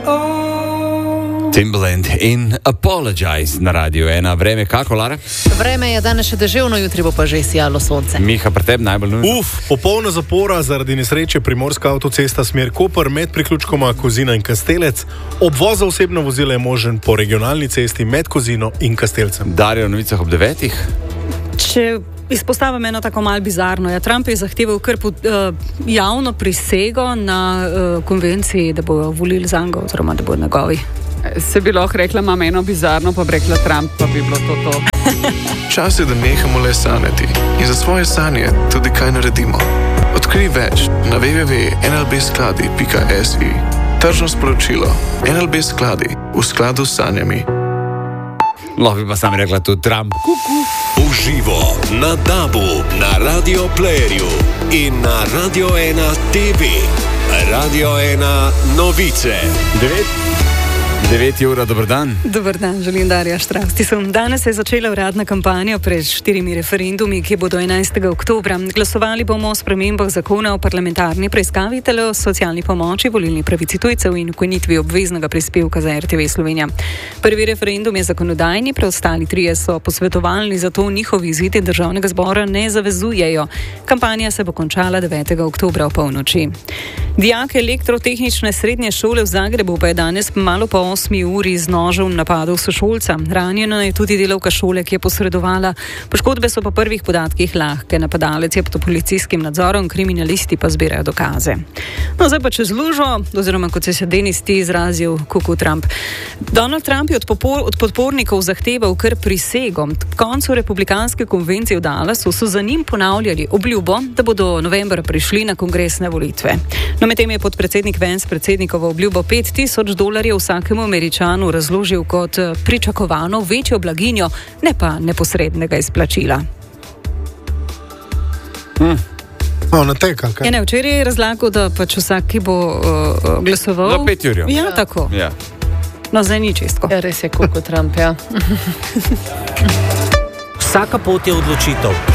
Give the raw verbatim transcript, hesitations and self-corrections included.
Timbaland in Apologize na Radiu ena. Vreme kako, Lara? Vreme je danes še deževno, jutri bo pa že sijalo sonce. Miha, pri tebi najbolj nujno? Uf, popolna zapora zaradi nesreče Primorska avtocesta smer Koper med priključkoma Kozina in Kastelec. Obvoz za osebno vozilo je možen po regionalni cesti med Kozino in Kastelcem. Darijo v novicah ob devetih. Če izpostavim eno tako malo bizarno. Ja, Trump je zahteval kar uh, javno prisego na uh, konvenciji, da bojo volili zanj, oziroma da bojo njegovi. Se bi lahko rekla, imam eno bizarno, pa bi rekla Trump, pa bi bilo to to. Čas je, da nehamo le sanjati in za svoje sanje tudi kaj naredimo. Odkrij več na w w w pika n l b skladi pika s i. Tržno sporočilo. N L B skladi v skladu s sanjami. Lahko bi pa sam rekla tudi Trump. Uživo na Dabu, na Radio Playerju in na Radio ena T V. Radio ena novice. Devet. devet ura, dober dan. Dober dan, želim Darja Štrastisem. Danes se je začela uradna kampanja pred štirimi referendumi, ki bodo enajstega oktobra. Glasovali bomo o spremembah zakona o parlamentarni preiskavi, o socialni pomoči, volilni pravici tujcev in ukinitvi obveznega prispevka za R T V Slovenija. Prvi referendum je zakonodajni, preostali trije so posvetovalni, zato njihovi izidi državnega zbora ne zavezujejo. Kampanja se bo končala devetega oktobra v polnoči. Dijak elektrotehnične srednje šole v Zagrebu pa je danes malo po osmi uri z nožem napadal sošolca. Ranjena je tudi delavka šole, ki je posredovala. Poškodbe so po prvih podatkih lahke. Napadalec je pod policijskim nadzorom, kriminalisti pa zbirajo dokaze. No, zdaj pa čez lužo, oziroma kot se je Denis Ti izrazil, kuku Trump. Donald Trump je od, popor, od podpornikov zahteval kar prisego. K koncu republikanske konvencije v Dallasu so za njim ponavljali obljubo, da bodo novembra prišli na kongresne volitve. No, medtem je podpredsednik Vance predsednikovo obljubo pet tisoč dolarjev vsakemu Američanu razložil kot pričakovano večjo blaginjo, ne pa neposrednega izplačila. Hm. No, na tej kakaj. Ja, ne, včeraj je razlagal, da pač vsak, ki bo uh, glasoval... Za pet jurjev. Ja, ja, tako. Ja. No, zdaj ni čistko. Ja, res je kuku Trump, ja. Vsaka pot je odločitev.